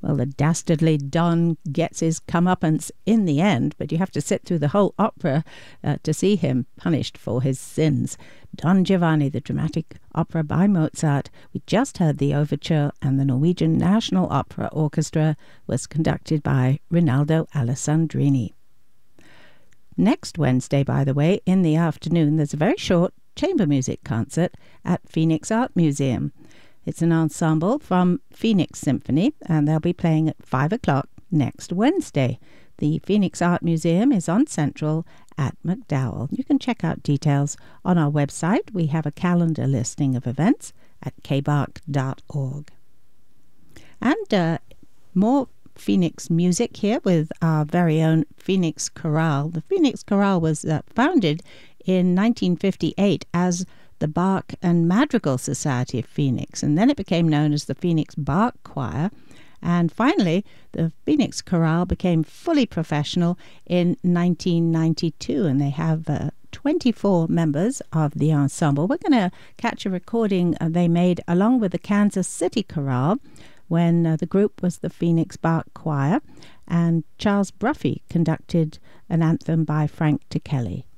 Well, the dastardly Don gets his comeuppance in the end, but you have to sit through the whole opera to see him punished for his sins. Don Giovanni, the dramatic opera by Mozart. We just heard the overture, and the Norwegian National Opera Orchestra was conducted by Rinaldo Alessandrini. Next Wednesday, by the way, in the afternoon, there's a very short chamber music concert at Phoenix Art Museum. It's an ensemble from Phoenix Symphony, and they'll be playing at 5 o'clock next Wednesday. The Phoenix Art Museum is on Central at MacDowell. You can check out details on our website. We have a calendar listing of events at kbark.org. And more Phoenix music here with our very own Phoenix Chorale. The Phoenix Chorale was founded in 1958 as the Bach and Madrigal Society of Phoenix, and then it became known as the Phoenix Bach Choir, and finally the Phoenix Chorale became fully professional in 1992, and they have 24 members of the ensemble. We're going to catch a recording they made along with the Kansas City Chorale when the group was the Phoenix Bach Choir, and Charles Bruffy conducted an anthem by Frank Ticheli.